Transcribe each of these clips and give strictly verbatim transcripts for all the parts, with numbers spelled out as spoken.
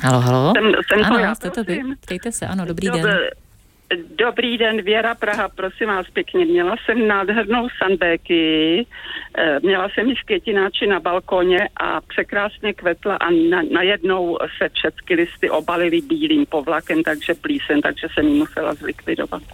Halo, halo. Jsem, jsem ano, to já, jste to vy. Ptejte se, ano, dobrý Dob- den. Dobrý den, Věra Praha, prosím vás pěkně. Měla jsem nádhernou sunbéky, měla jsem ji z květináči na balkoně a překrásně kvetla a na, najednou se všechny listy obalily bílým povlakem, takže plísen, takže jsem ji musela zlikvidovat.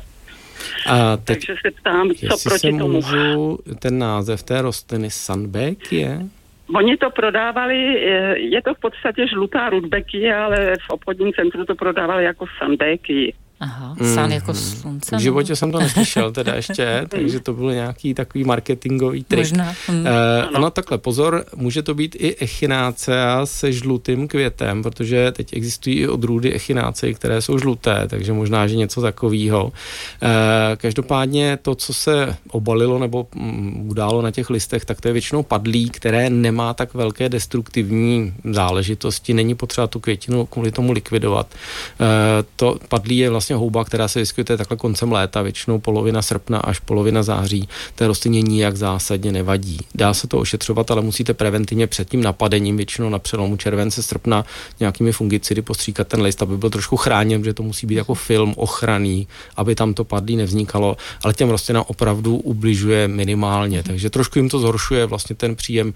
A teď, takže se ptám, co proti tomu. Můžu, ten název té rostliny sunbake je? Oni to prodávali, je to v podstatě žlutá rudbeky, ale v obchodním centru to prodávali jako sunbéky. Aha, sun mm, jako slunce. V životě jsem to neslyšel teda ještě, takže to byl nějaký takový marketingový trik. Možná. Mm. Eh, ano, takhle, pozor, může to být i echinacea se žlutým květem, protože teď existují i odrůdy echinacei, které jsou žluté, takže možná, že něco takového. Eh, každopádně to, co se obalilo nebo mm, událo na těch listech, tak to je většinou padlí, které nemá tak velké destruktivní záležitosti, není potřeba tu květinu kvůli tomu likvidovat. Eh, to padlí je vlastně houba, která se vyskytuje takhle koncem léta, většinou polovina srpna až polovina září. Té rostlině nijak zásadně nevadí. Dá se to ošetřovat, ale musíte preventivně před tím napadením, většinou na přelomu července, srpna, nějakými fungicidy postříkat ten list, aby byl trošku chráněn, protože to musí být jako film ochranný, aby tam to padlí nevznikalo, ale těm rostlinám opravdu ubližuje minimálně, takže trošku jim to zhoršuje vlastně ten příjem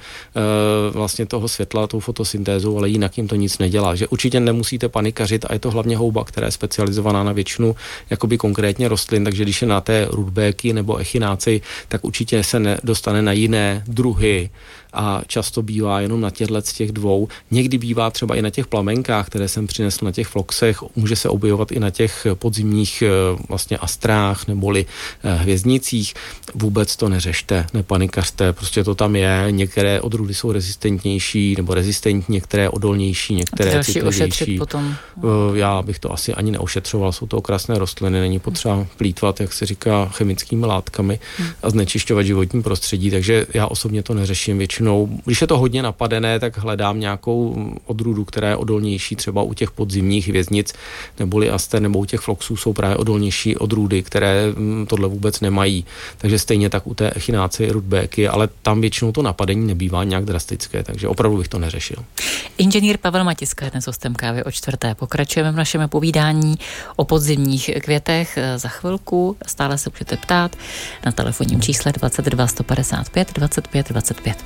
e, vlastně toho světla, tou fotosyntézou, ale jinak jim to nic nedělá. Že určitě nemusíte panikařit a je to hlavně houba, která je specializovaná na většinu jakoby konkrétně rostlin, takže když je na té rudbéky nebo echinácei, tak určitě se nedostane na jiné druhy a často bývá jenom na těchto z těch dvou. Někdy bývá třeba i na těch plamenkách, které jsem přinesl na těch floxech, může se objevovat i na těch podzimních vlastně astrách neboli hvězdnicích. Vůbec to neřešte, nepanikařte, prostě to tam je. Některé odrůdy jsou rezistentnější nebo rezistentní, některé odolnější, některé citlivější. Potom. Já bych to asi ani neošetřoval, jsou to okrasné rostliny, není potřeba plýtvat, jak se říká, chemickými látkami a znečišťovat životní prostředí, takže já osobně to neřeším většinou. Když je to hodně napadené, tak hledám nějakou odrůdu, která je odolnější, třeba u těch podzimních hvězdnic, neboli aster, nebo u těch floxů jsou právě odolnější odrůdy, které tohle vůbec nemají. Takže stejně tak u té echinácei rudbéky, ale tam většinou to napadení nebývá nějak drastické, takže opravdu bych to neřešil. Inženýr Pavel Matiska je dnes hostem Kávy o čtvrté. Pokračujeme v našem povídání o podzimních květech za chvilku. Stále se můžete ptát na telefonním čísle dvacet dva sto padesát pět dvacet pět dvacet pět.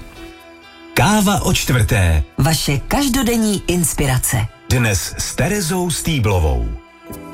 Káva o čtvrté. Vaše každodenní inspirace. Dnes s Terezou Stýblovou.